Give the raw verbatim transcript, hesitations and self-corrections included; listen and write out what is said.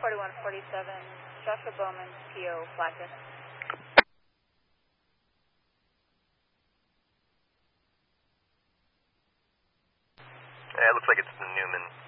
forty-one forty-seven, Joshua Bowman, P O, Blackus. Yeah, it looks like it's the Newman.